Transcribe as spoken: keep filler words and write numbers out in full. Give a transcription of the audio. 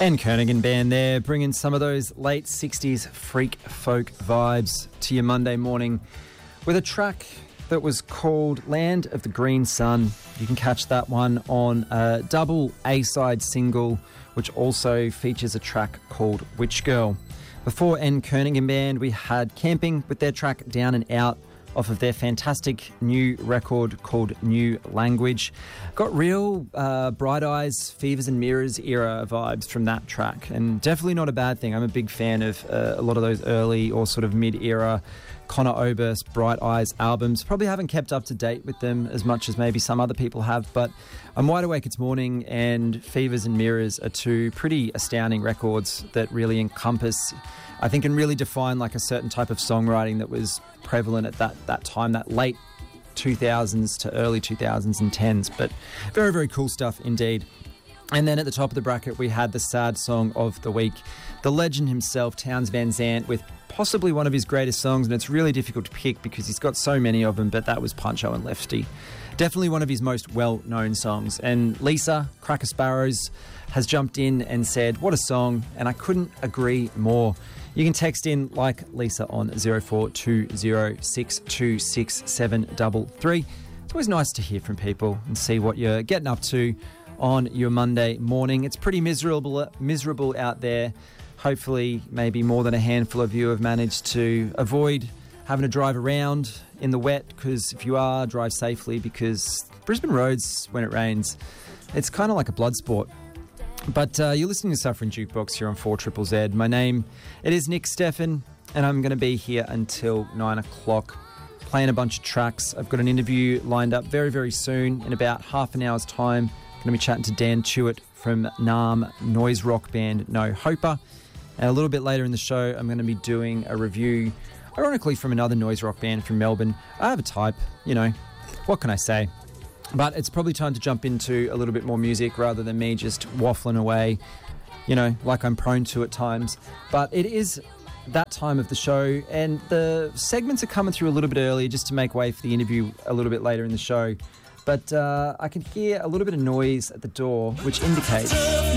And Kernaghan Band there, bringing some of those late sixties freak folk vibes to your Monday morning with a track that was called Land of the Green Sun. You can catch that one on a double A-side single, which also features a track called Witch Girl. Before N Kernaghan Band, we had Camping with their track Down and Out off of their fantastic new record called New Language. Got real uh, Bright Eyes, Fevers and Mirrors era vibes from that track, and definitely not a bad thing. I'm a big fan of uh, a lot of those early or sort of mid-era Conor Oberst, Bright Eyes albums. Probably haven't kept up to date with them as much as maybe some other people have, but I'm wide awake it's morning, and Fevers and Mirrors are two pretty astounding records that really encompass, I think, and really define like a certain type of songwriting that was prevalent at that, that time, that late two thousands to early two thousands and tens. But very, very cool stuff indeed. And then at the top of the bracket, we had the sad song of the week. The legend himself, Townes Van Zandt, with possibly one of his greatest songs, and it's really difficult to pick because he's got so many of them, but that was Puncho and Lefty. Definitely one of his most well-known songs. And Lisa, Cracker Sparrows, has jumped in and said, what a song, and I couldn't agree more. You can text in like Lisa on zero four two zero six two six seven three three. It's always nice to hear from people and see what you're getting up to on your Monday morning. It's pretty miserable miserable out there. Hopefully, maybe more than a handful of you have managed to avoid having to drive around in the wet, because if you are, drive safely, because Brisbane roads, when it rains, it's kind of like a blood sport. But uh, you're listening to Suffering Jukebox here on four Triple Z. My name, it is Nick Steffen, and I'm going to be here until nine o'clock playing a bunch of tracks. I've got an interview lined up very, very soon in about half an hour's time. I'm going to be chatting to Dan Tuitt from Naarm noise rock band No Hoper. And a little bit later in the show, I'm going to be doing a review, ironically, from another noise rock band from Melbourne. I have a type, you know, what can I say? But it's probably time to jump into a little bit more music rather than me just waffling away, you know, like I'm prone to at times. But it is that time of the show, and the segments are coming through a little bit earlier just to make way for the interview a little bit later in the show. But uh, I can hear a little bit of noise at the door, which indicates